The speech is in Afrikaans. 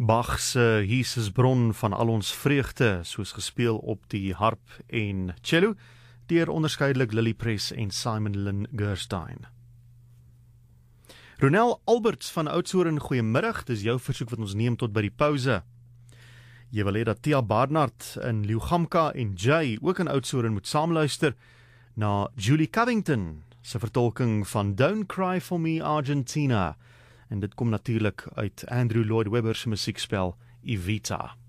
Bach se Jesusbron van al ons vreugde, soos gespeel op die harp en cello, deur onderskeidelik Lily Press en Simon Lynn Gerstein. Ronel Alberts van Oudtshoorn, goeiemiddag, dis jou versoek wat ons neem tot by die pause. Jy wil hê dat Tia Barnard in Liugamka en Jay ook in Oudtshoorn moet saamluister na Julie Covington se vertolking van Don't Cry For Me Argentina, en dit kom natuurlik uit Andrew Lloyd Webber se musiekspel Evita.